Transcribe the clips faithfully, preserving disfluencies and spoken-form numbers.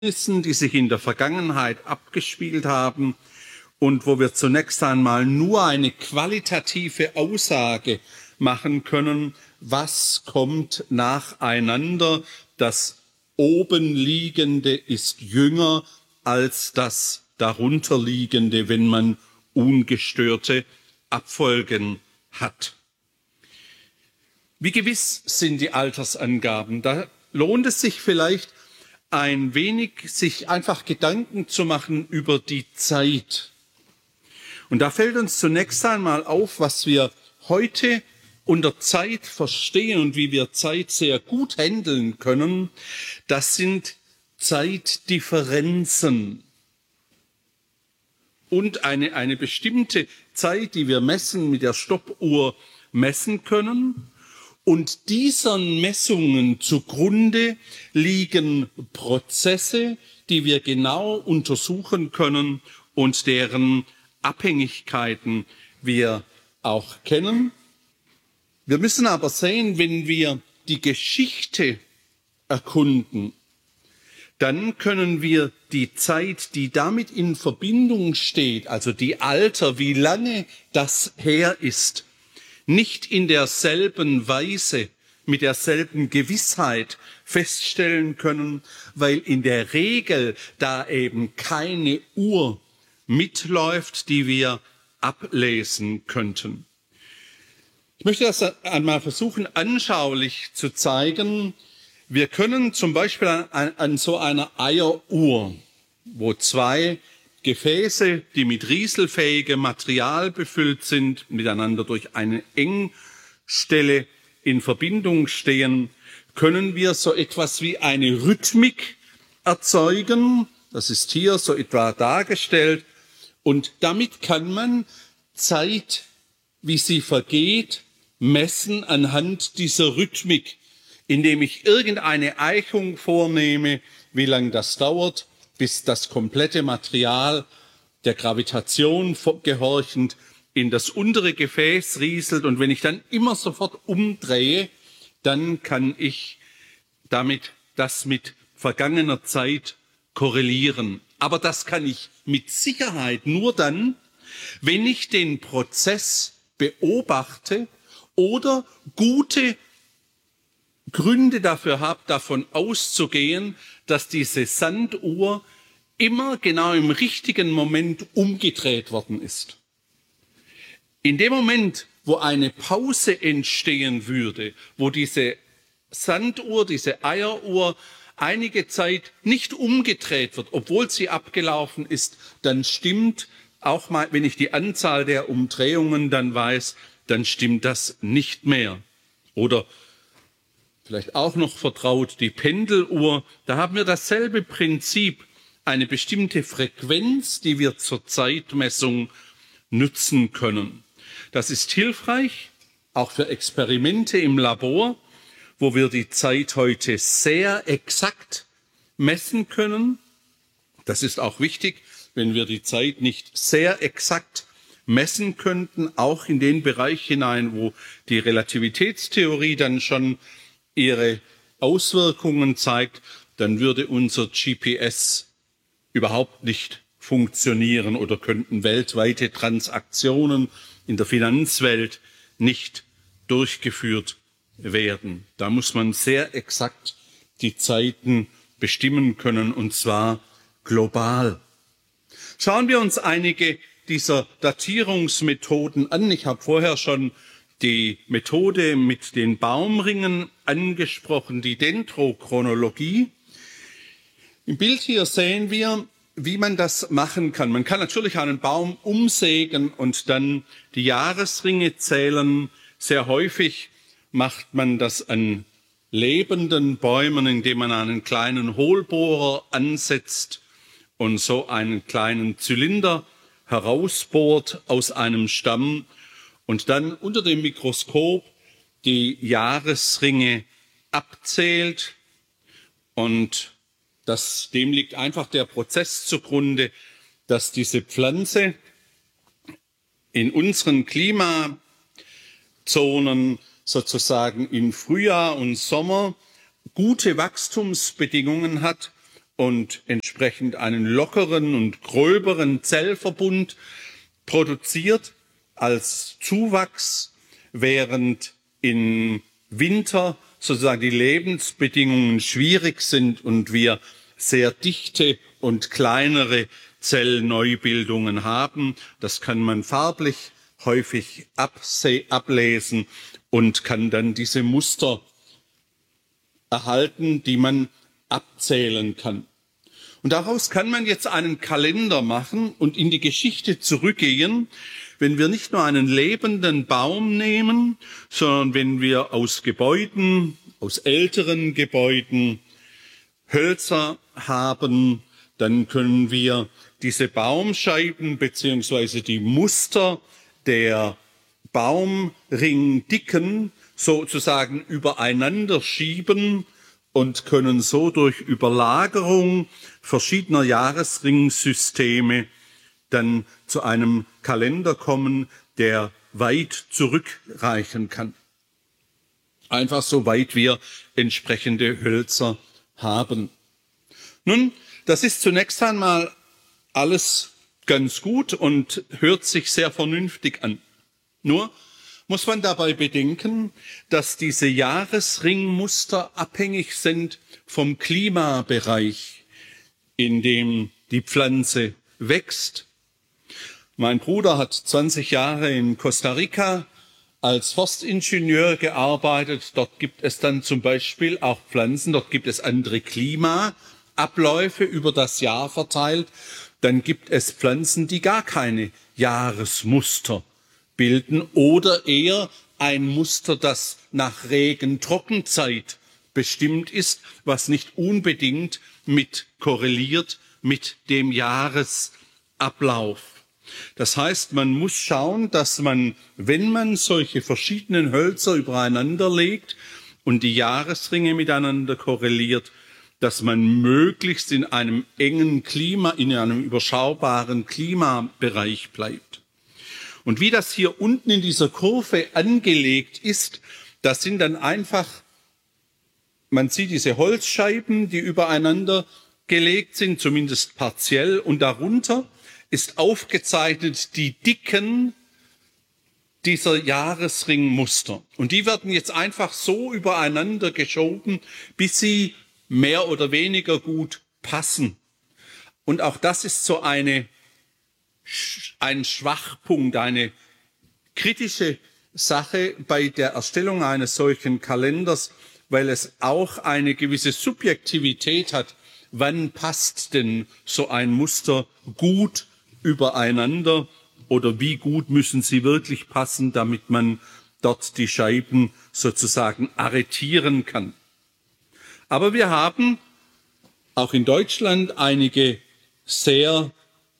die sich in der Vergangenheit abgespielt haben und wo wir zunächst einmal nur eine qualitative Aussage machen können, was kommt nacheinander. Das Obenliegende ist jünger als das Darunterliegende, wenn man ungestörte Abfolgen hat. Wie gewiss sind die Altersangaben? Da lohnt es sich vielleicht ein wenig, sich einfach Gedanken zu machen über die Zeit. Und da fällt uns zunächst einmal auf, was wir heute unter Zeit verstehen und wie wir Zeit sehr gut handeln können. Das sind Zeitdifferenzen und eine, eine bestimmte Zeit, die wir messen, mit der Stoppuhr messen können. Und diesen Messungen zugrunde liegen Prozesse, die wir genau untersuchen können und deren Abhängigkeiten wir auch kennen. Wir müssen aber sehen, wenn wir die Geschichte erkunden, dann können wir die Zeit, die damit in Verbindung steht, also die Alter, wie lange das her ist, nicht in derselben Weise, mit derselben Gewissheit feststellen können, weil in der Regel da eben keine Uhr mitläuft, die wir ablesen könnten. Ich möchte das einmal versuchen, anschaulich zu zeigen. Wir können zum Beispiel an, an so einer Eieruhr, wo zwei Gefäße, die mit rieselfähigem Material befüllt sind, miteinander durch eine Engstelle in Verbindung stehen, können wir so etwas wie eine Rhythmik erzeugen. Das ist hier so etwa dargestellt. Und damit kann man Zeit, wie sie vergeht, messen anhand dieser Rhythmik, indem ich irgendeine Eichung vornehme, wie lange das dauert, bis das komplette Material der Gravitation gehorchend in das untere Gefäß rieselt. Und wenn ich dann immer sofort umdrehe, dann kann ich damit das mit vergangener Zeit korrelieren. Aber das kann ich mit Sicherheit nur dann, wenn ich den Prozess beobachte oder gute Gründe dafür habe, davon auszugehen, dass diese Sanduhr immer genau im richtigen Moment umgedreht worden ist. In dem Moment, wo eine Pause entstehen würde, wo diese Sanduhr, diese Eieruhr einige Zeit nicht umgedreht wird, obwohl sie abgelaufen ist, dann stimmt, auch mal, wenn ich die Anzahl der Umdrehungen dann weiß, dann stimmt das nicht mehr. Oder vielleicht auch noch vertraut die Pendeluhr, da haben wir dasselbe Prinzip, eine bestimmte Frequenz, die wir zur Zeitmessung nutzen können. Das ist hilfreich, auch für Experimente im Labor, wo wir die Zeit heute sehr exakt messen können. Das ist auch wichtig, wenn wir die Zeit nicht sehr exakt messen könnten, auch in den Bereich hinein, wo die Relativitätstheorie dann schon ihre Auswirkungen zeigt, dann würde unser G P S überhaupt nicht funktionieren oder könnten weltweite Transaktionen in der Finanzwelt nicht durchgeführt werden. Da muss man sehr exakt die Zeiten bestimmen können, und zwar global. Schauen wir uns einige dieser Datierungsmethoden an. Ich habe vorher schon die Methode mit den Baumringen angesprochen, die Dendrochronologie. Im Bild hier sehen wir, wie man das machen kann. Man kann natürlich einen Baum umsägen und dann die Jahresringe zählen. Sehr häufig macht man das an lebenden Bäumen, indem man einen kleinen Hohlbohrer ansetzt und so einen kleinen Zylinder herausbohrt aus einem Stamm und dann unter dem Mikroskop die Jahresringe abzählt. Und das, dem liegt einfach der Prozess zugrunde, dass diese Pflanze in unseren Klimazonen sozusagen im Frühjahr und Sommer gute Wachstumsbedingungen hat und entsprechend einen lockeren und gröberen Zellverbund produziert als Zuwachs, während im Winter sozusagen die Lebensbedingungen schwierig sind und wir sehr dichte und kleinere Zellneubildungen haben. Das kann man farblich häufig ablesen und kann dann diese Muster erhalten, die man abzählen kann. Und daraus kann man jetzt einen Kalender machen und in die Geschichte zurückgehen, wenn wir nicht nur einen lebenden Baum nehmen, sondern wenn wir aus Gebäuden, aus älteren Gebäuden Hölzer haben, dann können wir diese Baumscheiben beziehungsweise die Muster der Baumringdicken sozusagen übereinander schieben und können so durch Überlagerung verschiedener Jahresringsysteme dann zu einem Kalender kommen, der weit zurückreichen kann. Einfach so weit wir entsprechende Hölzer haben. Nun, das ist zunächst einmal alles ganz gut und hört sich sehr vernünftig an. Nur muss man dabei bedenken, dass diese Jahresringmuster abhängig sind vom Klimabereich, in dem die Pflanze wächst. Mein Bruder hat zwanzig Jahre in Costa Rica als Forstingenieur gearbeitet. Dort gibt es dann zum Beispiel auch Pflanzen, dort gibt es andere Klimaabläufe über das Jahr verteilt. Dann gibt es Pflanzen, die gar keine Jahresmuster bilden oder eher ein Muster, das nach Regen-Trockenzeit bestimmt ist, was nicht unbedingt mit korreliert mit dem Jahresablauf. Das heißt, man muss schauen, dass man, wenn man solche verschiedenen Hölzer übereinander legt und die Jahresringe miteinander korreliert, dass man möglichst in einem engen Klima, in einem überschaubaren Klimabereich bleibt. Und wie das hier unten in dieser Kurve angelegt ist, das sind dann einfach, man sieht diese Holzscheiben, die übereinander gelegt sind, zumindest partiell, und darunter ist aufgezeichnet die Dicken dieser Jahresringmuster. Und die werden jetzt einfach so übereinander geschoben, bis sie mehr oder weniger gut passen. Und auch das ist so eine, ein Schwachpunkt, eine kritische Sache bei der Erstellung eines solchen Kalenders, weil es auch eine gewisse Subjektivität hat. Wann passt denn so ein Muster gut übereinander oder wie gut müssen sie wirklich passen, damit man dort die Scheiben sozusagen arretieren kann. Aber wir haben auch in Deutschland einige sehr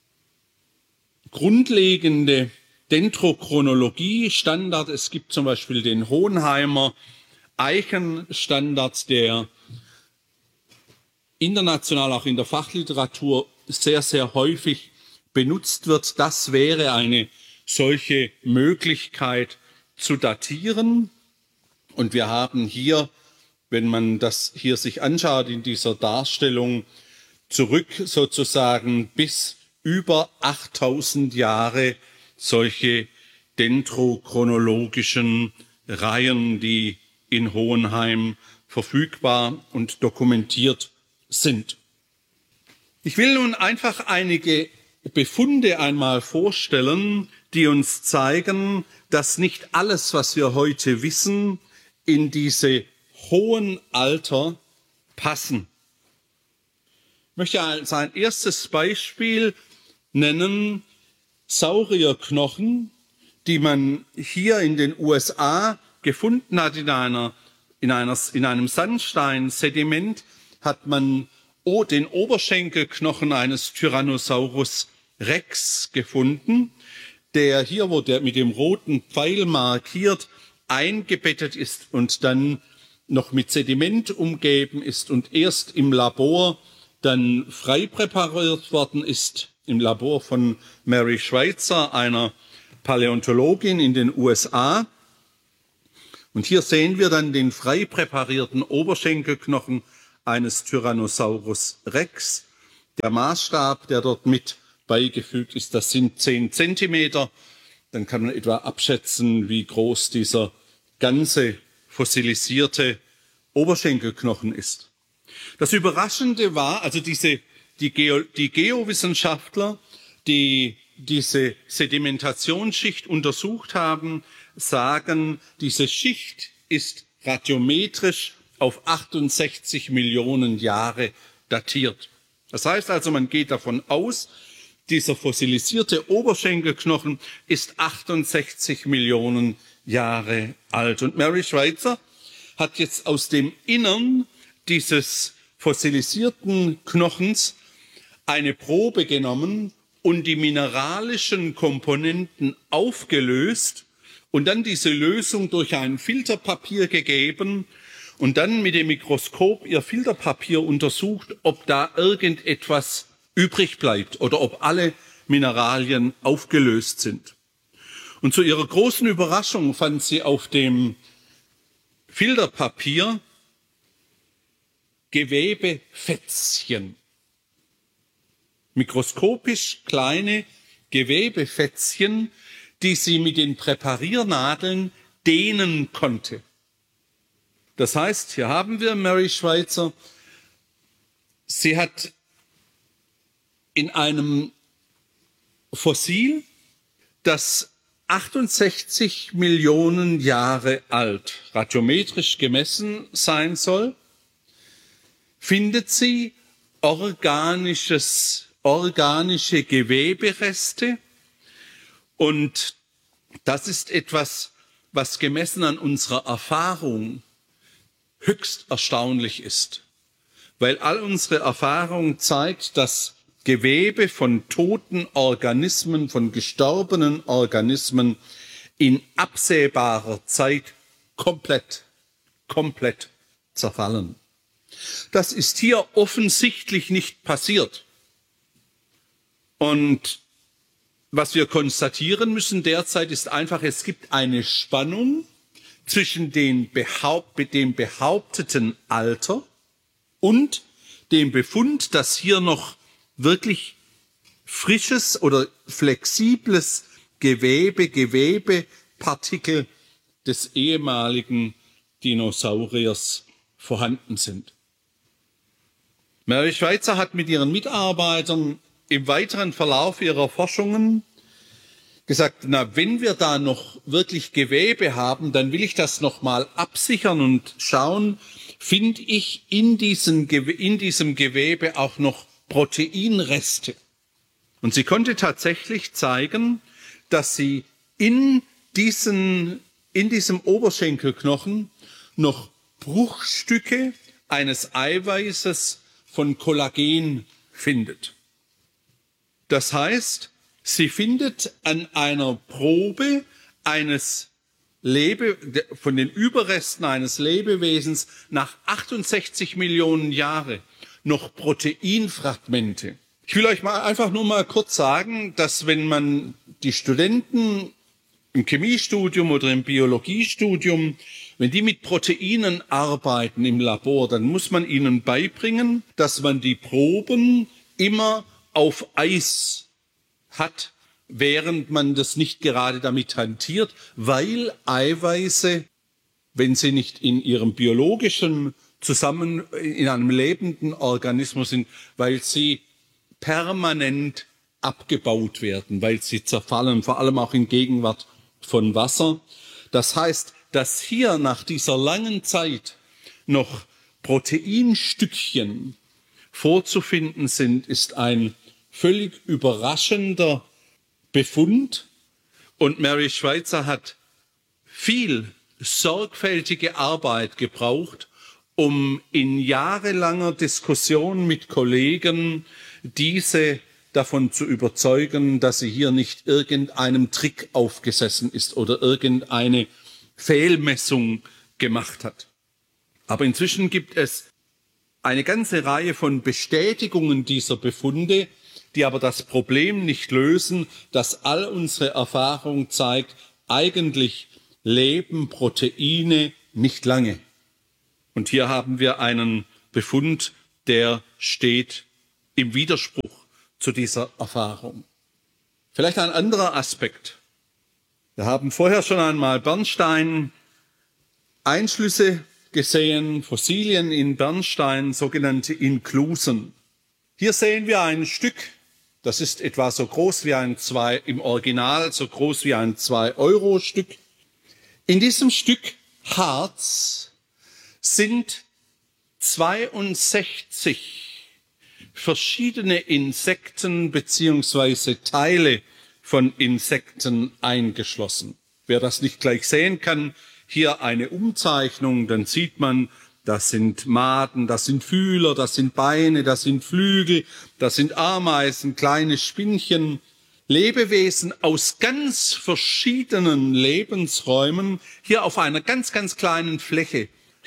grundlegende Dendrochronologie-Standard. Es gibt zum Beispiel den Hohenheimer Eichenstandard, der international auch in der Fachliteratur sehr, sehr häufig benutzt wird. Das wäre eine solche Möglichkeit zu datieren. Und wir haben hier, wenn man das hier sich anschaut in dieser Darstellung, zurück sozusagen bis über achttausend Jahre solche dendrochronologischen Reihen, die in Hohenheim verfügbar und dokumentiert sind. Ich will nun einfach einige Befunde einmal vorstellen, die uns zeigen, dass nicht alles, was wir heute wissen, in diese hohen Alter passen. Ich möchte als ein erstes Beispiel nennen Saurierknochen, die man hier in den U S A gefunden hat. In, einer, in, einer, in einem Sandsteinsediment hat man den Oberschenkelknochen eines Tyrannosaurus Rex gefunden, der hier, wo der mit dem roten Pfeil markiert, eingebettet ist und dann noch mit Sediment umgeben ist und erst im Labor dann frei präpariert worden ist, im Labor von Mary Schweitzer, einer Paläontologin in den U S A. Und hier sehen wir dann den frei präparierten Oberschenkelknochen eines Tyrannosaurus Rex. Der Maßstab, der dort mit beigefügt ist, das sind zehn Zentimeter. Dann kann man etwa abschätzen, wie groß dieser ganze fossilisierte Oberschenkelknochen ist. Das Überraschende war, also diese, die, Geo, die Geowissenschaftler, die diese Sedimentationsschicht untersucht haben, sagen, diese Schicht ist radiometrisch auf achtundsechzig Millionen Jahre datiert. Das heißt also, man geht davon aus, dieser fossilisierte Oberschenkelknochen ist achtundsechzig Millionen Jahre alt. Und Mary Schweitzer hat jetzt aus dem Innern dieses fossilisierten Knochens eine Probe genommen und die mineralischen Komponenten aufgelöst und dann diese Lösung durch ein Filterpapier gegeben und dann mit dem Mikroskop ihr Filterpapier untersucht, ob da irgendetwas übrig bleibt oder ob alle Mineralien aufgelöst sind. Und zu ihrer großen Überraschung fand sie auf dem Filterpapier Gewebefätzchen. Mikroskopisch kleine Gewebefätzchen, die sie mit den Präpariernadeln dehnen konnte. Das heißt, hier haben wir Mary Schweitzer. Sie hat in einem Fossil, das achtundsechzig Millionen Jahre alt, radiometrisch gemessen sein soll, findet sie organisches, organische Gewebereste. Und das ist etwas, was gemessen an unserer Erfahrung höchst erstaunlich ist. Weil all unsere Erfahrung zeigt, dass Gewebe von toten Organismen, von gestorbenen Organismen in absehbarer Zeit komplett, komplett zerfallen. Das ist hier offensichtlich nicht passiert. Und was wir konstatieren müssen derzeit ist einfach, es gibt eine Spannung zwischen den Behaupt- dem behaupteten Alter und dem Befund, dass hier noch wirklich frisches oder flexibles Gewebe, Gewebepartikel des ehemaligen Dinosauriers vorhanden sind. Mary Schweitzer hat mit ihren Mitarbeitern im weiteren Verlauf ihrer Forschungen gesagt, na, wenn wir da noch wirklich Gewebe haben, dann will ich das noch mal absichern und schauen, finde ich in, diesen, in diesem Gewebe auch noch Proteinreste. Und sie konnte tatsächlich zeigen, dass sie in, diesen, in diesem Oberschenkelknochen noch Bruchstücke eines Eiweißes von Kollagen findet. Das heißt, sie findet an einer Probe eines Lebe, von den Überresten eines Lebewesens nach achtundsechzig Millionen Jahren noch Proteinfragmente. Ich will euch mal einfach nur mal kurz sagen, dass wenn man die Studenten im Chemiestudium oder im Biologiestudium, wenn die mit Proteinen arbeiten im Labor, dann muss man ihnen beibringen, dass man die Proben immer auf Eis hat, während man das nicht gerade damit hantiert, weil Eiweiße, wenn sie nicht in ihrem biologischen zusammen in einem lebenden Organismus sind, weil sie permanent abgebaut werden, weil sie zerfallen, vor allem auch in Gegenwart von Wasser. Das heißt, dass hier nach dieser langen Zeit noch Proteinstückchen vorzufinden sind, ist ein völlig überraschender Befund. Und Mary Schweitzer hat viel sorgfältige Arbeit gebraucht, um in jahrelanger Diskussion mit Kollegen diese davon zu überzeugen, dass sie hier nicht irgendeinem Trick aufgesessen ist oder irgendeine Fehlmessung gemacht hat. Aber inzwischen gibt es eine ganze Reihe von Bestätigungen dieser Befunde, die aber das Problem nicht lösen, dass all unsere Erfahrung zeigt, eigentlich leben Proteine nicht lange. Und hier haben wir einen Befund, der steht im Widerspruch zu dieser Erfahrung. Vielleicht ein anderer Aspekt. Wir haben vorher schon einmal Bernstein-Einschlüsse gesehen, Fossilien in Bernstein, sogenannte Inklusen. Hier sehen wir ein Stück, das ist etwa so groß wie ein zwei, im Original so groß wie ein zwei Euro Stück. In diesem Stück Harz sind zweiundsechzig verschiedene Insekten beziehungsweise Teile von Insekten eingeschlossen. Wer das nicht gleich sehen kann, hier eine Umzeichnung, dann sieht man, das sind Maden, das sind Fühler, das sind Beine, das sind Flügel, das sind Ameisen, kleine Spinnchen, Lebewesen aus ganz verschiedenen Lebensräumen hier auf einer ganz, ganz kleinen Fläche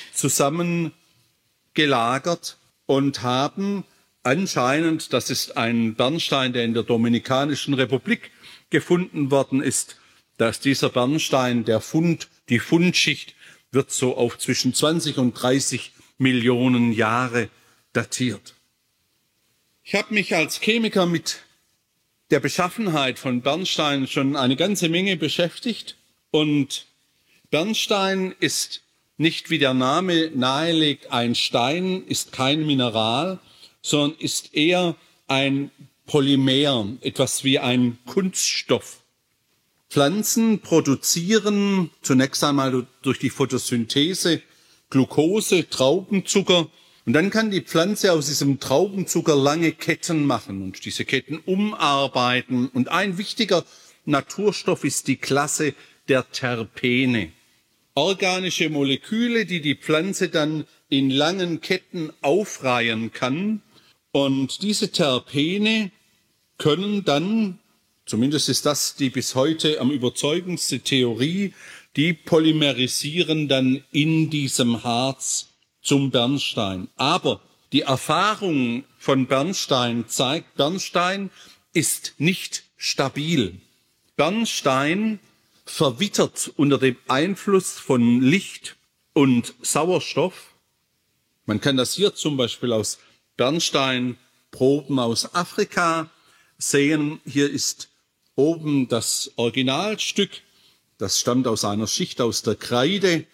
zusammengelagert und haben anscheinend, das ist ein Bernstein, der in der Dominikanischen Republik gefunden worden ist, dass dieser Bernstein, der Fund, die Fundschicht, wird so auf zwischen zwanzig und dreißig Millionen Jahre datiert. Ich habe mich als Chemiker mit der Beschaffenheit von Bernstein schon eine ganze Menge beschäftigt. Und Bernstein ist nicht, wie der Name nahelegt, ein Stein, ist kein Mineral, sondern ist eher ein Polymer, etwas wie ein Kunststoff. Pflanzen produzieren zunächst einmal durch die Photosynthese Glucose, Traubenzucker. Und dann kann die Pflanze aus diesem Traubenzucker lange Ketten machen und diese Ketten umarbeiten. Und ein wichtiger Naturstoff ist die Klasse der Terpene. Organische Moleküle, die die Pflanze dann in langen Ketten aufreihen kann. Und diese Terpene können dann, zumindest ist das die bis heute am überzeugendste Theorie, die polymerisieren dann in diesem Harz zum Bernstein. Aber die Erfahrung von Bernstein zeigt, Bernstein ist nicht stabil. Bernstein verwittert unter dem Einfluss von Licht und Sauerstoff. Man kann das hier zum Beispiel aus Bernsteinproben aus Afrika sehen. Hier ist oben das Originalstück. Das stammt aus einer Schicht aus der Kreide,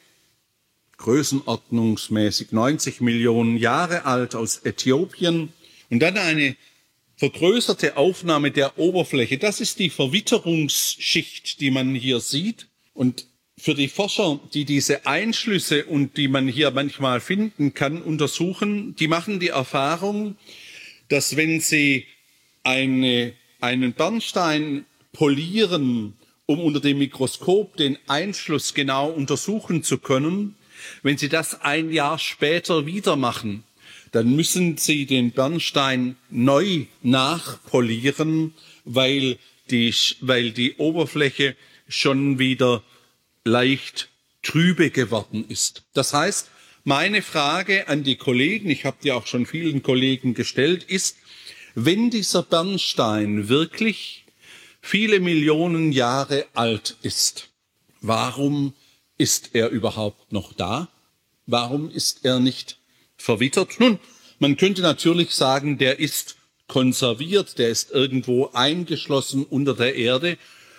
größenordnungsmäßig neunzig Millionen Jahre alt, aus Äthiopien. Und dann eine vergrößerte Aufnahme der Oberfläche. Das ist die Verwitterungsschicht, die man hier sieht. Und für die Forscher, die diese Einschlüsse und die man hier manchmal finden kann, untersuchen, die machen die Erfahrung, dass wenn sie eine, einen Bernstein polieren, um unter dem Mikroskop den Einschluss genau untersuchen zu können, wenn Sie das ein Jahr später wieder machen, dann müssen Sie den Bernstein neu nachpolieren, weil die, weil die Oberfläche schon wieder leicht trübe geworden ist. Das heißt, meine Frage an die Kollegen, ich habe die auch schon vielen Kollegen gestellt, ist, wenn dieser Bernstein wirklich viele Millionen Jahre alt ist, warum ist er überhaupt noch da? Warum ist er nicht verwittert? Nun, man könnte natürlich sagen, der ist konserviert, der ist irgendwo eingeschlossen unter der Erde.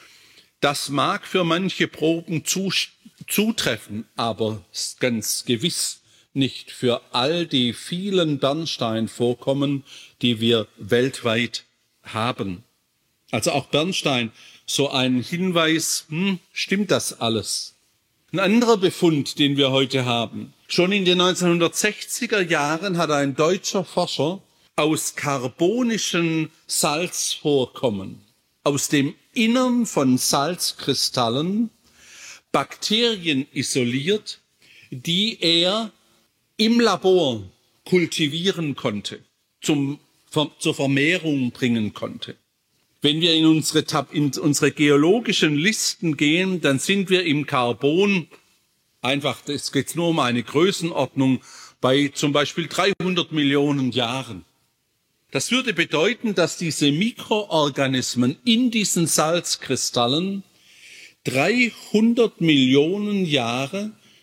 Das mag für manche Proben zutreffen, aber ganz gewiss nicht für all die vielen Bernsteinvorkommen, die wir weltweit haben. Also auch Bernstein, so ein Hinweis, hm, stimmt das alles? Ein anderer Befund, den wir heute haben. Schon in den neunzehnhundertsechziger Jahren hat ein deutscher Forscher aus karbonischen Salzvorkommen, aus dem Innern von Salzkristallen, Bakterien isoliert, die er im Labor kultivieren konnte, zum, zur Vermehrung bringen konnte. Wenn wir in unsere, in unsere geologischen Listen gehen, dann sind wir im Carbon, einfach, es geht nur um eine Größenordnung, bei zum Beispiel dreihundert Millionen Jahren. Das würde bedeuten, dass diese Mikroorganismen in diesen Salzkristallen dreihundert Millionen Jahre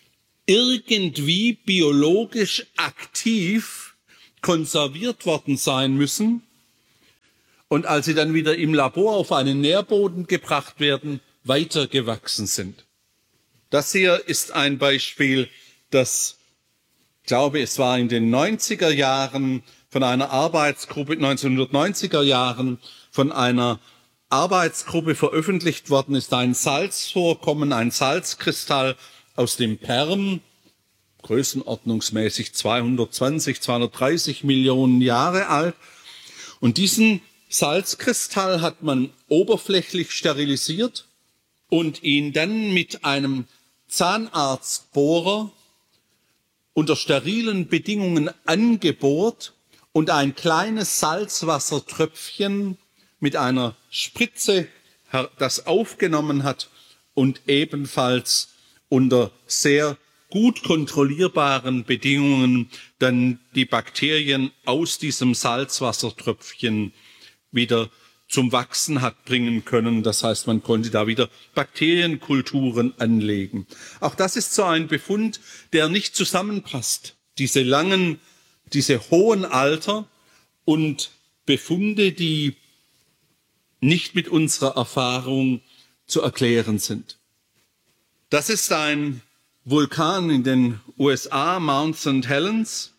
irgendwie biologisch aktiv konserviert worden sein müssen. Und als sie dann wieder im Labor auf einen Nährboden gebracht werden, weitergewachsen sind. Das hier ist ein Beispiel, das, ich glaube, es war in den neunziger Jahren von einer Arbeitsgruppe, neunzehnhundertneunziger Jahren von einer Arbeitsgruppe veröffentlicht worden ist, ein Salzvorkommen, ein Salzkristall aus dem Perm, größenordnungsmäßig zweihundertzwanzig, zweihundertdreißig Millionen Jahre alt. Und diesen Salzkristall hat man oberflächlich sterilisiert und ihn dann mit einem Zahnarztbohrer unter sterilen Bedingungen angebohrt und ein kleines Salzwassertröpfchen mit einer Spritze, das aufgenommen hat und ebenfalls unter sehr gut kontrollierbaren Bedingungen dann die Bakterien aus diesem Salzwassertröpfchen wieder zum Wachsen hat bringen können. Das heißt, man konnte da wieder Bakterienkulturen anlegen. Auch das ist so ein Befund, der nicht zusammenpasst. Diese langen, diese hohen Alter und Befunde, die nicht mit unserer Erfahrung zu erklären sind. Das ist ein Vulkan in den U S A, Mount Sankt Helens,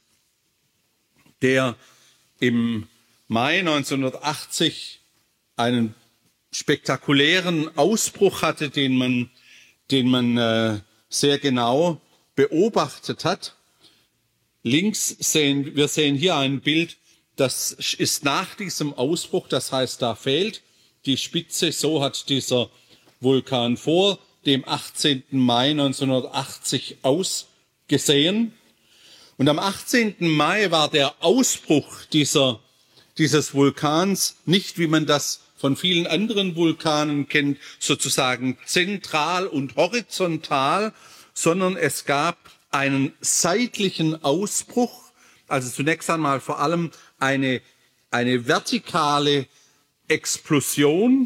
der im Mai neunzehnhundertachtzig einen spektakulären Ausbruch hatte, den man, den man äh, sehr genau beobachtet hat. Links sehen wir sehen hier ein Bild, das ist nach diesem Ausbruch, das heißt, da fehlt die Spitze. So hat dieser Vulkan vor dem achtzehnten Mai neunzehnhundertachtzig ausgesehen. Und am achtzehnten Mai war der Ausbruch dieser, dieses Vulkans nicht, wie man das von vielen anderen Vulkanen kennt, sozusagen zentral und horizontal, sondern es gab einen seitlichen Ausbruch, also zunächst einmal vor allem eine, eine vertikale Explosion,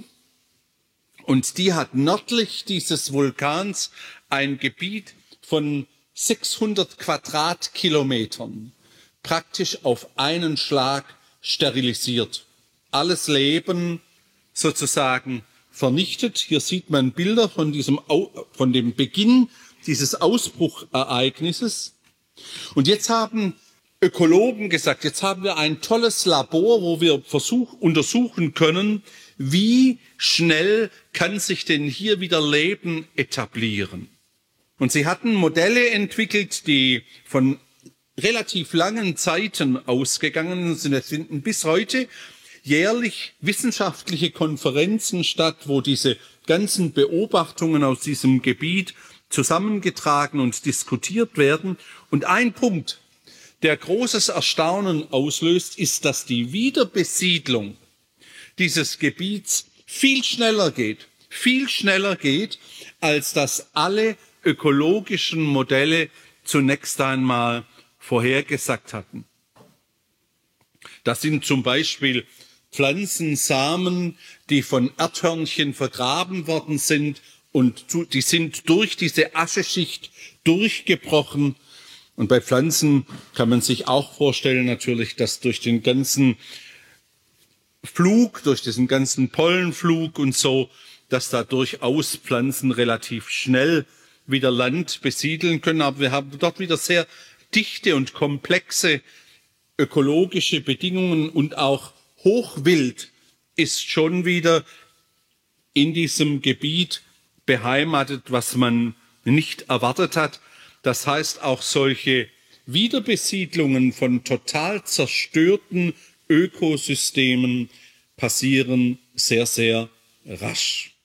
und die hat nördlich dieses Vulkans ein Gebiet von sechshundert Quadratkilometern praktisch auf einen Schlag sterilisiert. Alles Leben sozusagen vernichtet. Hier sieht man Bilder von diesem, von dem Beginn dieses Ausbruchereignisses. Und jetzt haben Ökologen gesagt, jetzt haben wir ein tolles Labor, wo wir versuch, untersuchen können, wie schnell kann sich denn hier wieder Leben etablieren. Und sie hatten Modelle entwickelt, die von relativ langen Zeiten ausgegangen sind. Es finden bis heute jährlich wissenschaftliche Konferenzen statt, wo diese ganzen Beobachtungen aus diesem Gebiet zusammengetragen und diskutiert werden. Und ein Punkt, der großes Erstaunen auslöst, ist, dass die Wiederbesiedlung dieses Gebiets viel schneller geht, viel schneller geht, als das alle ökologischen Modelle zunächst einmal vorhergesagt hatten. Das sind zum Beispiel Pflanzensamen, die von Erdhörnchen vergraben worden sind, und die sind durch diese Ascheschicht durchgebrochen. Und bei Pflanzen kann man sich auch vorstellen natürlich, dass durch den ganzen Flug, durch diesen ganzen Pollenflug und so, dass da durchaus Pflanzen relativ schnell wieder Land besiedeln können. Aber wir haben dort wieder sehr dichte und komplexe ökologische Bedingungen, und auch Hochwild ist schon wieder in diesem Gebiet beheimatet, was man nicht erwartet hat. Das heißt, auch solche Wiederbesiedlungen von total zerstörten Ökosystemen passieren sehr, sehr rasch.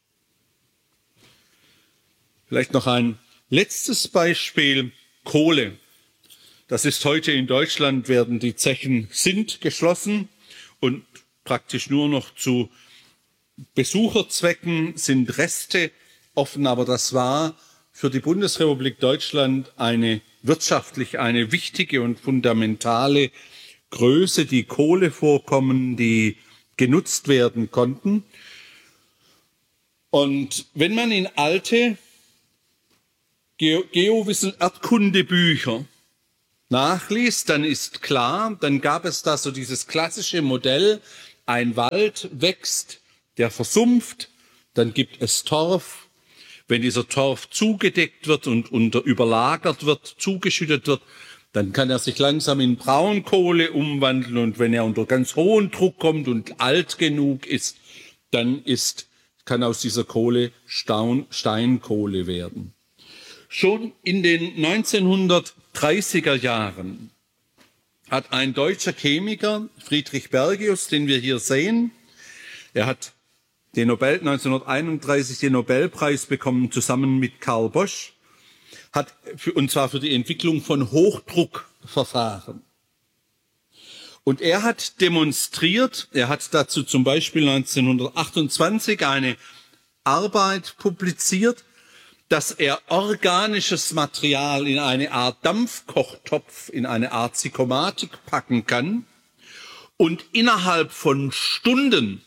Vielleicht noch ein letztes Beispiel: Kohle. Das ist heute in Deutschland, werden die Zechen sind geschlossen und praktisch nur noch zu Besucherzwecken sind Reste offen. Aber das war für die Bundesrepublik Deutschland eine wirtschaftlich eine wichtige und fundamentale Größe, die Kohlevorkommen, die genutzt werden konnten. Und wenn man in alte Geo Geowissen Erdkundebücher nachliest, dann ist klar, dann gab es da so dieses klassische Modell, ein Wald wächst, der versumpft, dann gibt es Torf. Wenn dieser Torf zugedeckt wird und unter überlagert wird, zugeschüttet wird, dann kann er sich langsam in Braunkohle umwandeln und wenn er unter ganz hohen Druck kommt und alt genug ist, dann ist, kann aus dieser Kohle Staun, Steinkohle werden. Schon in den neunzehnhundertdreißiger Jahren hat ein deutscher Chemiker, Friedrich Bergius, den wir hier sehen, er hat den Nobel, neunzehnhunderteinunddreißig den Nobelpreis bekommen, zusammen mit Karl Bosch, hat für, und zwar für die Entwicklung von Hochdruckverfahren. Und er hat demonstriert, er hat dazu zum Beispiel neunzehnhundertachtundzwanzig eine Arbeit publiziert, dass er organisches Material in eine Art Dampfkochtopf, in eine Art Zykomatik packen kann und innerhalb von Stunden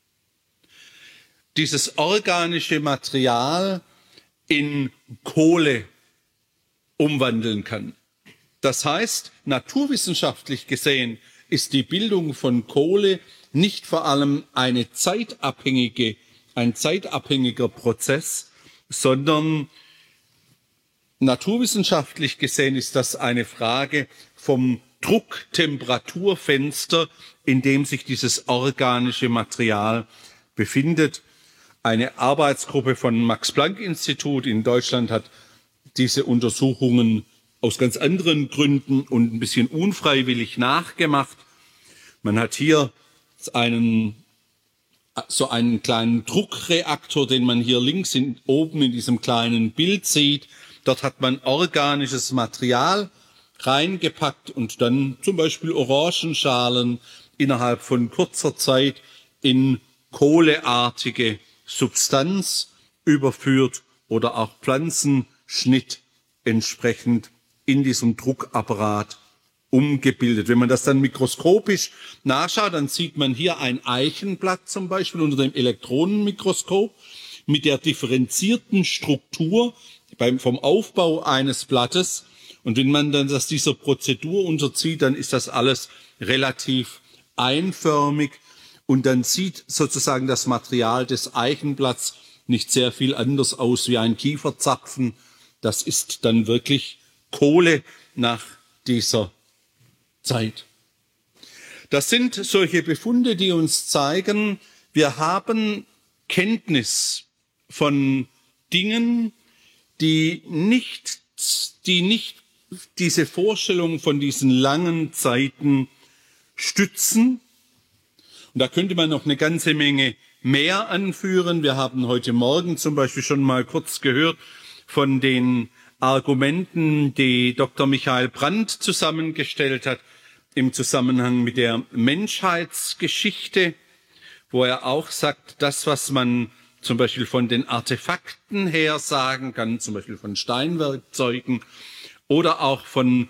dieses organische Material in Kohle umwandeln kann. Das heißt, naturwissenschaftlich gesehen ist die Bildung von Kohle nicht vor allem eine zeitabhängige, ein zeitabhängiger Prozess, sondern naturwissenschaftlich gesehen ist das eine Frage vom Druck-Temperaturfenster, in dem sich dieses organische Material befindet. Eine Arbeitsgruppe von Max-Planck-Institut in Deutschland hat diese Untersuchungen aus ganz anderen Gründen und ein bisschen unfreiwillig nachgemacht. Man hat hier einen, so einen kleinen Druckreaktor, den man hier links in, oben in diesem kleinen Bild sieht. Dort hat man organisches Material reingepackt und dann zum Beispiel Orangenschalen innerhalb von kurzer Zeit in kohleartige Substanz überführt oder auch Pflanzenschnitt entsprechend in diesem Druckapparat umgebildet. Wenn man das dann mikroskopisch nachschaut, dann sieht man hier ein Eichenblatt zum Beispiel unter dem Elektronenmikroskop mit der differenzierten Struktur beim, vom Aufbau eines Blattes. Und wenn man dann das dieser Prozedur unterzieht, dann ist das alles relativ einförmig. Und dann sieht sozusagen das Material des Eichenblatts nicht sehr viel anders aus wie ein Kieferzapfen. Das ist dann wirklich Kohle nach dieser Zeit. Das sind solche Befunde, die uns zeigen, wir haben Kenntnis von Dingen, die nicht, die nicht diese Vorstellung von diesen langen Zeiten stützen. Und da könnte man noch eine ganze Menge mehr anführen. Wir haben heute Morgen zum Beispiel schon mal kurz gehört von den Argumenten, die Doktor Michael Brandt zusammengestellt hat im Zusammenhang mit der Menschheitsgeschichte, wo er auch sagt, das, was man zum Beispiel von den Artefakten her sagen kann, zum Beispiel von Steinwerkzeugen oder auch von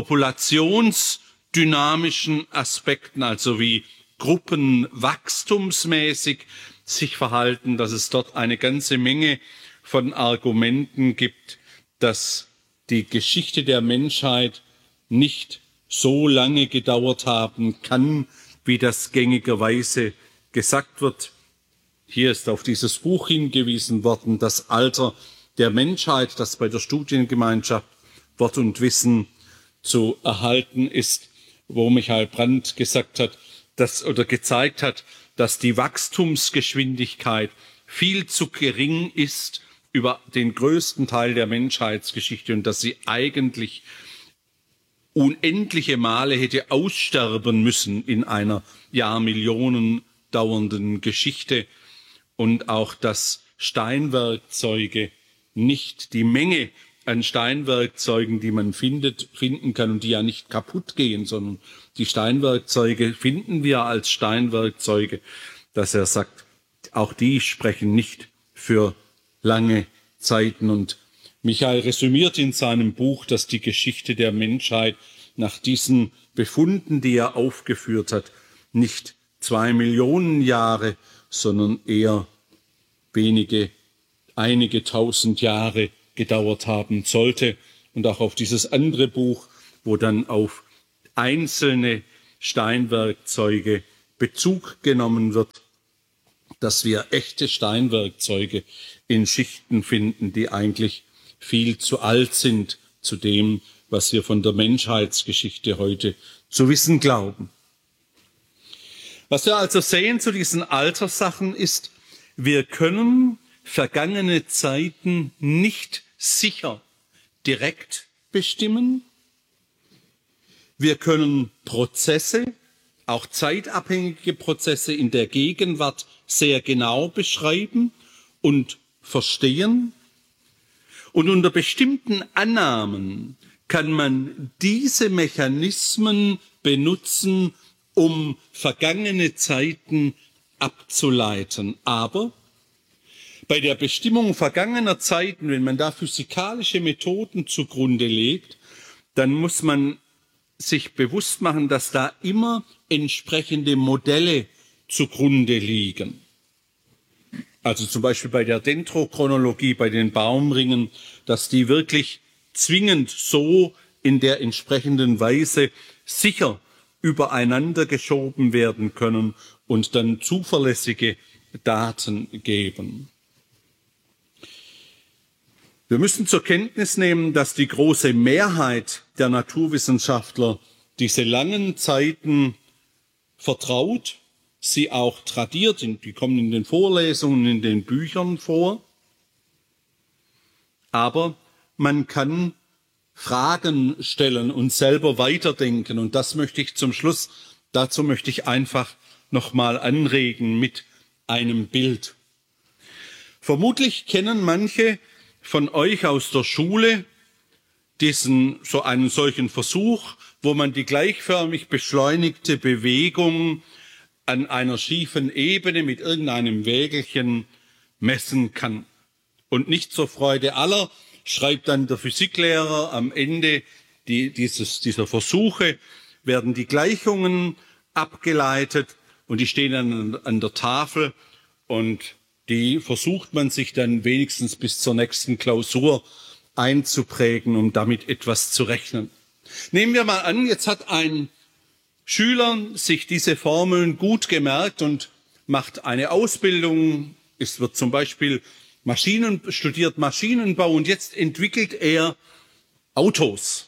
populationsdynamischen Aspekten, also wie Gruppen wachstumsmäßig sich verhalten, dass es dort eine ganze Menge von Argumenten gibt, dass die Geschichte der Menschheit nicht so lange gedauert haben kann, wie das gängigerweise gesagt wird. Hier ist auf dieses Buch hingewiesen worden, das Alter der Menschheit, das bei der Studiengemeinschaft Wort und Wissen zu erhalten ist, wo Michael Brandt gesagt hat, dass, oder gezeigt hat, dass die Wachstumsgeschwindigkeit viel zu gering ist über den größten Teil der Menschheitsgeschichte und dass sie eigentlich unendliche Male hätte aussterben müssen in einer Jahrmillionen dauernden Geschichte und auch, dass Steinwerkzeuge nicht die Menge an Steinwerkzeugen, die man findet, finden kann und die ja nicht kaputt gehen, sondern die Steinwerkzeuge finden wir als Steinwerkzeuge, dass er sagt, auch die sprechen nicht für lange Zeiten. Und Michael resümiert in seinem Buch, dass die Geschichte der Menschheit nach diesen Befunden, die er aufgeführt hat, nicht zwei Millionen Jahre, sondern eher wenige, einige tausend Jahre gedauert haben sollte. Und auch auf dieses andere Buch, wo dann auf einzelne Steinwerkzeuge Bezug genommen wird, dass wir echte Steinwerkzeuge in Schichten finden, die eigentlich viel zu alt sind zu dem, was wir von der Menschheitsgeschichte heute zu wissen glauben. Was wir also sehen zu diesen Alterssachen ist, wir können vergangene Zeiten nicht sicher direkt bestimmen. Wir können Prozesse, auch zeitabhängige Prozesse in der Gegenwart sehr genau beschreiben und verstehen. Und unter bestimmten Annahmen kann man diese Mechanismen benutzen, um vergangene Zeiten abzuleiten. Aber bei der Bestimmung vergangener Zeiten, wenn man da physikalische Methoden zugrunde legt, dann muss man sich bewusst machen, dass da immer entsprechende Modelle zugrunde liegen. Also zum Beispiel bei der Dendrochronologie, bei den Baumringen, dass die wirklich zwingend so in der entsprechenden Weise sicher übereinander geschoben werden können und dann zuverlässige Daten geben. Wir müssen zur Kenntnis nehmen, dass die große Mehrheit der Naturwissenschaftler diese langen Zeiten vertraut, sie auch tradiert, die kommen in den Vorlesungen, in den Büchern vor. Aber man kann Fragen stellen und selber weiterdenken. Und das möchte ich zum Schluss, dazu möchte ich einfach nochmal anregen mit einem Bild. Vermutlich kennen manche von euch aus der Schule diesen, so einen solchen Versuch, wo man die gleichförmig beschleunigte Bewegung an einer schiefen Ebene mit irgendeinem Wägelchen messen kann. Und nicht zur Freude aller schreibt dann der Physiklehrer am Ende die, dieses, dieser Versuche, werden die Gleichungen abgeleitet und die stehen dann an der Tafel und die versucht man sich dann wenigstens bis zur nächsten Klausur einzuprägen, um damit etwas zu rechnen. Nehmen wir mal an, jetzt hat ein Schüler sich diese Formeln gut gemerkt und macht eine Ausbildung. Es wird zum Beispiel Maschinen, studiert Maschinenbau und jetzt entwickelt er Autos.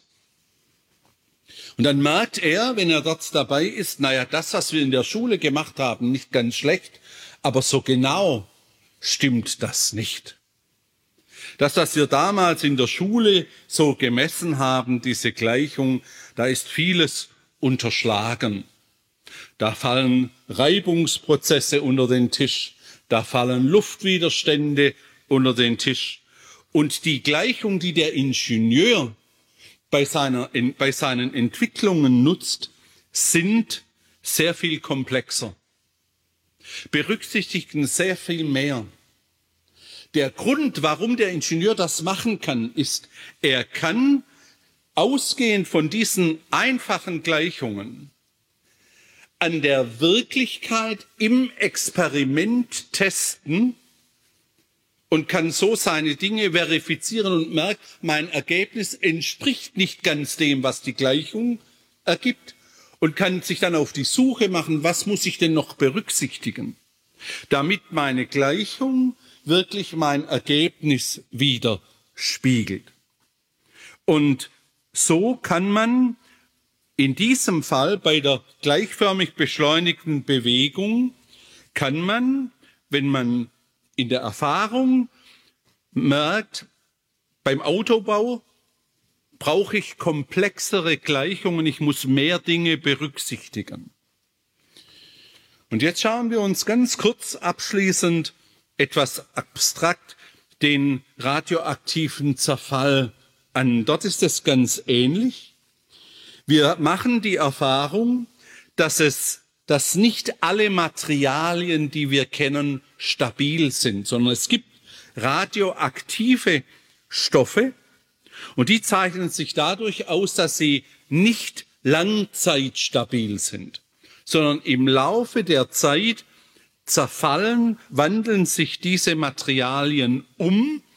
Und dann merkt er, wenn er dort dabei ist, naja, das, was wir in der Schule gemacht haben, nicht ganz schlecht, aber so genau stimmt das nicht. Das, was wir damals in der Schule so gemessen haben, diese Gleichung, da ist vieles unterschlagen. Da fallen Reibungsprozesse unter den Tisch, da fallen Luftwiderstände unter den Tisch. Und die Gleichung, die der Ingenieur bei, seiner, in, bei seinen Entwicklungen nutzt, sind sehr viel komplexer, berücksichtigen sehr viel mehr. Der Grund, warum der Ingenieur das machen kann, ist, er kann ausgehend von diesen einfachen Gleichungen an der Wirklichkeit im Experiment testen und kann so seine Dinge verifizieren und merkt, mein Ergebnis entspricht nicht ganz dem, was die Gleichung ergibt, und kann sich dann auf die Suche machen, was muss ich denn noch berücksichtigen, damit meine Gleichung wirklich mein Ergebnis widerspiegelt. Und so kann man in diesem Fall bei der gleichförmig beschleunigten Bewegung, kann man, wenn man in der Erfahrung merkt, beim Autobau brauche ich komplexere Gleichungen, ich muss mehr Dinge berücksichtigen. Und jetzt schauen wir uns ganz kurz abschließend etwas abstrakt den radioaktiven Zerfall an. Dort ist es ganz ähnlich. Wir machen die Erfahrung, dass es, dass nicht alle Materialien, die wir kennen, stabil sind, sondern es gibt radioaktive Stoffe und die zeichnen sich dadurch aus, dass sie nicht langzeitstabil sind, sondern im Laufe der Zeit zerfallen, wandeln sich diese Materialien um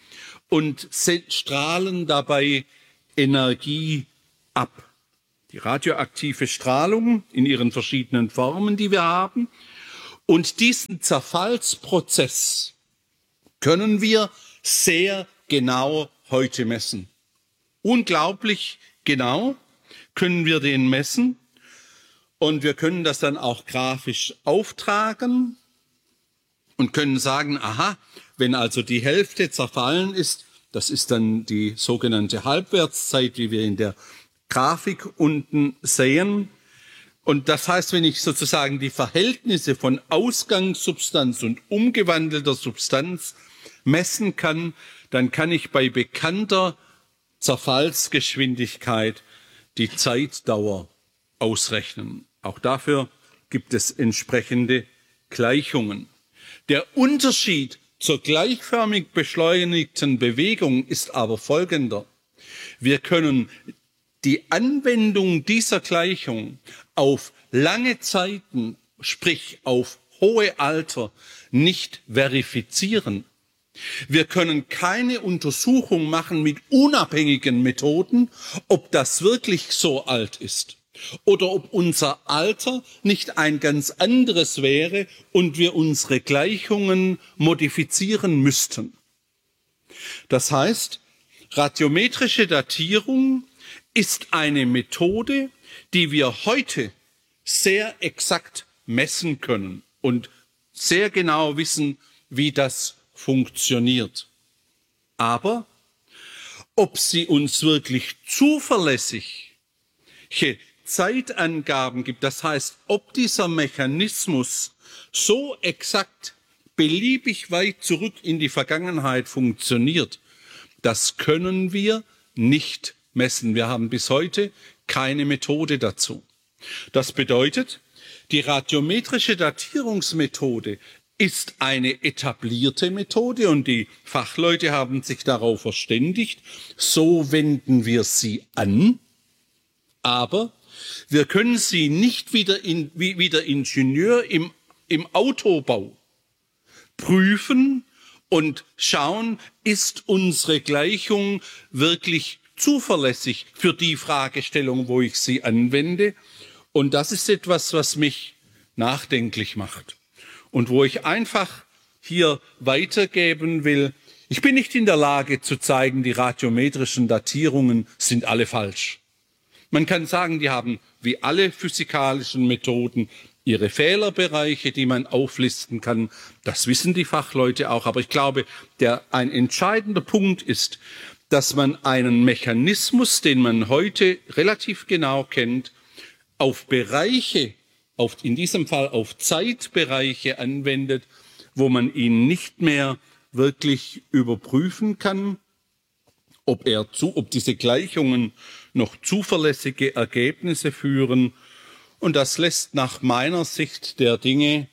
und strahlen dabei Energie ab. Die radioaktive Strahlung in ihren verschiedenen Formen, die wir haben. Und diesen Zerfallsprozess können wir sehr genau heute messen. Unglaublich genau können wir den messen. Und wir können das dann auch grafisch auftragen und können sagen, aha, wenn also die Hälfte zerfallen ist, das ist dann die sogenannte Halbwertszeit, wie wir in der Grafik unten sehen. Und das heißt, wenn ich sozusagen die Verhältnisse von Ausgangssubstanz und umgewandelter Substanz messen kann, dann kann ich bei bekannter Zerfallsgeschwindigkeit die Zeitdauer ausrechnen. Auch dafür gibt es entsprechende Gleichungen. Der Unterschied zur gleichförmig beschleunigten Bewegung ist aber folgender. Wir können die Anwendung dieser Gleichung auf lange Zeiten, sprich auf hohe Alter, nicht verifizieren. Wir können keine Untersuchung machen mit unabhängigen Methoden, ob das wirklich so alt ist oder ob unser Alter nicht ein ganz anderes wäre und wir unsere Gleichungen modifizieren müssten. Das heißt, radiometrische Datierung ist eine Methode, die wir heute sehr exakt messen können und sehr genau wissen, wie das funktioniert. Aber ob sie uns wirklich zuverlässige Zeitangaben gibt, das heißt, ob dieser Mechanismus so exakt beliebig weit zurück in die Vergangenheit funktioniert, das können wir nicht messen. Wir haben bis heute keine Methode dazu. Das bedeutet, die radiometrische Datierungsmethode ist eine etablierte Methode und die Fachleute haben sich darauf verständigt, so wenden wir sie an, aber wir können sie nicht wieder in, wie, wie der Ingenieur im, im Autobau prüfen und schauen, ist unsere Gleichung wirklich zuverlässig für die Fragestellung, wo ich sie anwende. Und das ist etwas, was mich nachdenklich macht und wo ich einfach hier weitergeben will. Ich bin nicht in der Lage zu zeigen, die radiometrischen Datierungen sind alle falsch. Man kann sagen, die haben wie alle physikalischen Methoden ihre Fehlerbereiche, die man auflisten kann. Das wissen die Fachleute auch. Aber ich glaube, der, ein entscheidender Punkt ist, dass man einen Mechanismus, den man heute relativ genau kennt, auf Bereiche, auf, in diesem Fall auf Zeitbereiche anwendet, wo man ihn nicht mehr wirklich überprüfen kann, ob, er zu, ob diese Gleichungen noch zuverlässige Ergebnisse führen. Und das lässt nach meiner Sicht der Dinge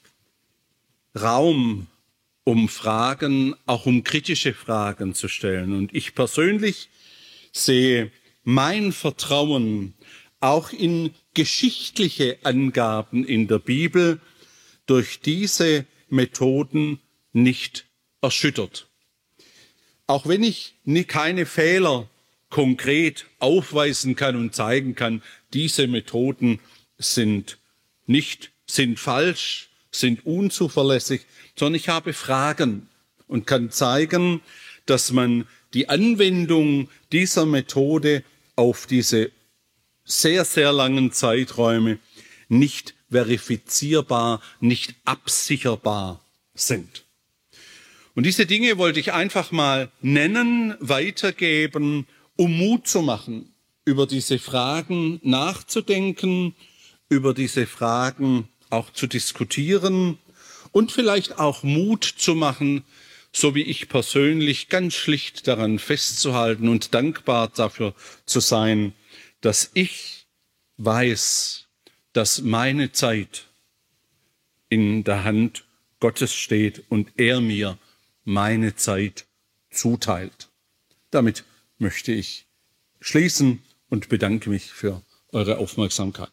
Raum, um Fragen, auch um kritische Fragen zu stellen. Und ich persönlich sehe mein Vertrauen auch in geschichtliche Angaben in der Bibel durch diese Methoden nicht erschüttert. Auch wenn ich keine Fehler konkret aufweisen kann und zeigen kann, diese Methoden sind nicht, sind falsch, sind unzuverlässig, sondern ich habe Fragen und kann zeigen, dass man die Anwendung dieser Methode auf diese sehr, sehr langen Zeiträume nicht verifizierbar, nicht absicherbar sind. Und diese Dinge wollte ich einfach mal nennen, weitergeben, um Mut zu machen, über diese Fragen nachzudenken, über diese Fragen auch zu diskutieren und vielleicht auch Mut zu machen, so wie ich persönlich, ganz schlicht daran festzuhalten und dankbar dafür zu sein, dass ich weiß, dass meine Zeit in der Hand Gottes steht und er mir meine Zeit zuteilt. Damit möchte ich schließen und bedanke mich für eure Aufmerksamkeit.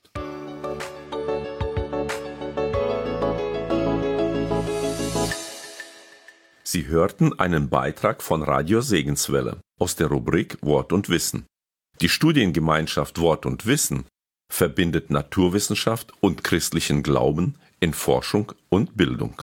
Sie hörten einen Beitrag von Radio Segenswelle aus der Rubrik Wort und Wissen. Die Studiengemeinschaft Wort und Wissen verbindet Naturwissenschaft und christlichen Glauben in Forschung und Bildung.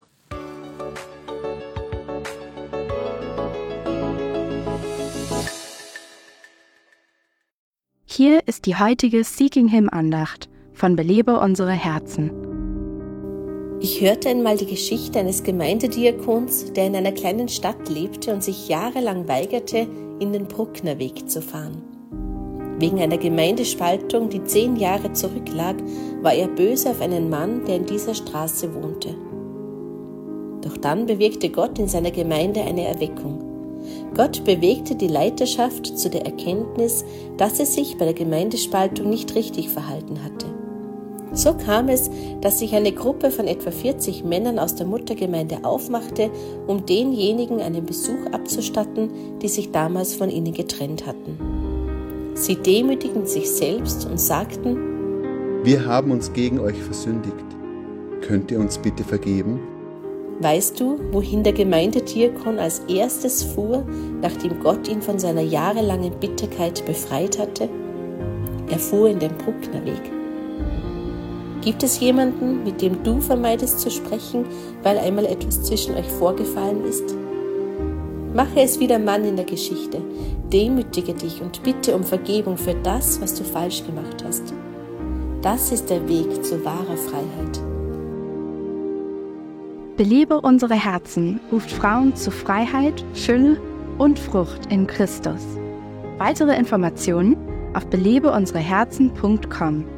Hier ist die heutige Seeking Him Andacht von Belebe unsere Herzen. Ich hörte einmal die Geschichte eines Gemeindediakons, der in einer kleinen Stadt lebte und sich jahrelang weigerte, in den Brucknerweg zu fahren. Wegen einer Gemeindespaltung, die zehn Jahre zurücklag, war er böse auf einen Mann, der in dieser Straße wohnte. Doch dann bewirkte Gott in seiner Gemeinde eine Erweckung. Gott bewegte die Leiterschaft zu der Erkenntnis, dass es sich bei der Gemeindespaltung nicht richtig verhalten hatte. So kam es, dass sich eine Gruppe von etwa vierzig Männern aus der Muttergemeinde aufmachte, um denjenigen einen Besuch abzustatten, die sich damals von ihnen getrennt hatten. Sie demütigten sich selbst und sagten: Wir haben uns gegen euch versündigt. Könnt ihr uns bitte vergeben? Weißt du, wohin der Gemeindediakon als erstes fuhr, nachdem Gott ihn von seiner jahrelangen Bitterkeit befreit hatte? Er fuhr in den Brucknerweg. Gibt es jemanden, mit dem du vermeidest zu sprechen, weil einmal etwas zwischen euch vorgefallen ist? Mache es wie der Mann in der Geschichte. Demütige dich und bitte um Vergebung für das, was du falsch gemacht hast. Das ist der Weg zu wahrer Freiheit. Belebe unsere Herzen ruft Frauen zu Freiheit, Fülle und Frucht in Christus. Weitere Informationen auf belebe unsere herzen punkt com.